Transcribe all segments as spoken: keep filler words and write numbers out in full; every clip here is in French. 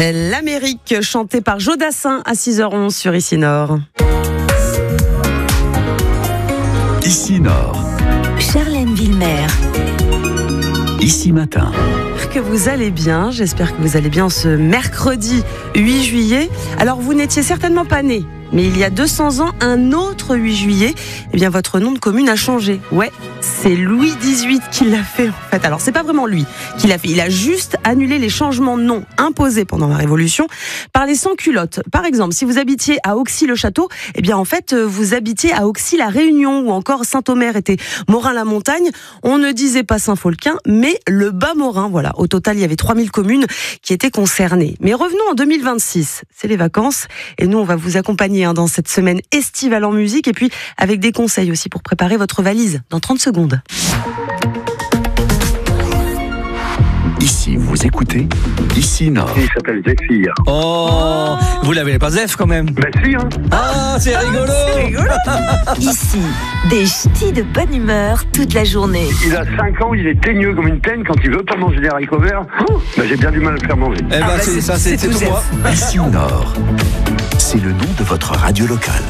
L'Amérique, chantée par Joe Dassin à six heures onze sur Ici Nord. Ici Nord. Charlène Villemer. Ici Matin. J'espère que vous allez bien, j'espère que vous allez bien ce mercredi huit juillet. Alors vous n'étiez certainement pas né, mais il y a deux cents ans, un autre huit juillet, eh bien votre nom de commune a changé. Ouais, c'est Louis dix-huit qui l'a fait en fait. Alors c'est pas vraiment lui qui l'a fait, il a juste annulé les changements de nom imposés pendant la Révolution par les sans-culottes. Par exemple, si vous habitiez à Auxy-le-Château, eh bien en fait vous habitiez à Auxy-la-Réunion ou encore Saint-Omer était Morin-la-Montagne. On ne disait pas Saint-Folquin, mais le Bas-Morin. Voilà, au total il y avait trois mille communes qui étaient concernées. Mais revenons en deux mille vingt-six, c'est les vacances et nous on va vous accompagner dans cette semaine estivale en musique et puis avec des conseils aussi pour préparer votre valise dans trente secondes. Ici, vous écoutez Ici Nord. Il s'appelle Zéphyr. Oh, vous l'avez pas Zef quand même. Bah si, hein. Ah, c'est rigolo. C'est rigolo. Ici, des ch'tis de bonne humeur toute la journée. Il a cinq ans, il est teigneux comme une teigne. Quand il veut pas manger des haricots verts, oh, bah j'ai bien du mal à le faire manger. Eh ben, Ah bah, c'est, c'est- ça, c'est, c'est c'est tout tout moi. Ici Nord. C'est le nom de votre radio locale.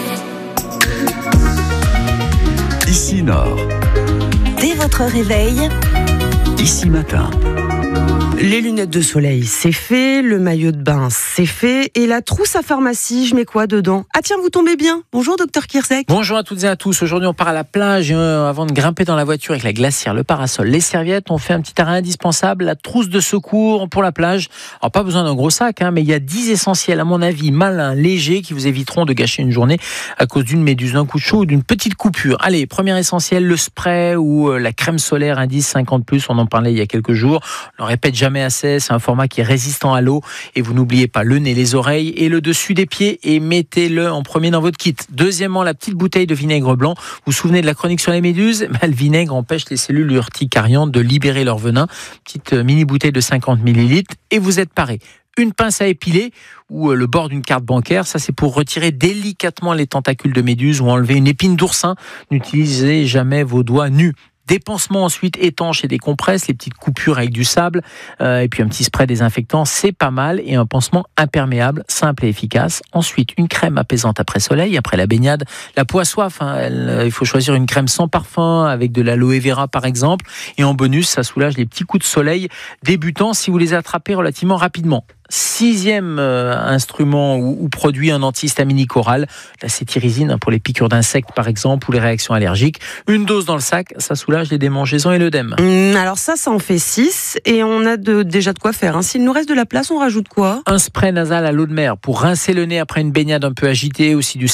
Ici Nord. Dès votre réveil, Ici Matin. Les lunettes de soleil, c'est fait. Le maillot de bain, c'est fait. Et la trousse à pharmacie, je mets quoi dedans? Ah tiens, vous tombez bien. Bonjour, docteur Kirsek. Bonjour à toutes et à tous. Aujourd'hui, on part à la plage. Euh, avant de grimper dans la voiture avec la glacière, le parasol, les serviettes, on fait un petit arrêt indispensable, la trousse de secours pour la plage. Alors, pas besoin d'un gros sac, hein, mais il y a dix essentiels, à mon avis, malins, légers, qui vous éviteront de gâcher une journée à cause d'une méduse, d'un coup de chaud ou d'une petite coupure. Allez, premier essentiel, le spray ou euh, la crème solaire indice cinquante plus. On en parlait il y a quelques jours. On le répète jamais assez. C'est un format qui est résistant à l'eau. Et vous n'oubliez pas le nez, les oreilles et le dessus des pieds et mettez-le en premier dans votre kit. Deuxièmement, la petite bouteille de vinaigre blanc. Vous vous souvenez de la chronique sur les méduses? Ben, le vinaigre empêche les cellules urticariantes de libérer leur venin. Petite euh, mini bouteille de cinquante millilitres et vous êtes paré. Une pince à épiler ou le bord d'une carte bancaire, ça c'est pour retirer délicatement les tentacules de méduse ou enlever une épine d'oursin. N'utilisez jamais vos doigts nus. Des pansements ensuite étanches et des compresses, les petites coupures avec du sable euh, et puis un petit spray désinfectant, c'est pas mal. Et un pansement imperméable, simple et efficace. Ensuite, une crème apaisante après soleil, après la baignade. La peau à soif, hein, elle, euh, il faut choisir une crème sans parfum avec de l'aloe vera par exemple. Et en bonus, ça soulage les petits coups de soleil débutants si vous les attrapez relativement rapidement. Sixième euh, instrument ou, ou produit, un antihistaminique oral, la cétirizine hein, pour les piqûres d'insectes par exemple ou les réactions allergiques. Une dose dans le sac, ça soulage les démangeaisons et l'œdème. Hum, alors ça, ça en fait six et on a de, déjà de quoi faire. Hein. S'il nous reste de la place, on rajoute quoi? Un spray nasal à l'eau de mer pour rincer le nez après une baignade un peu agitée, aussi du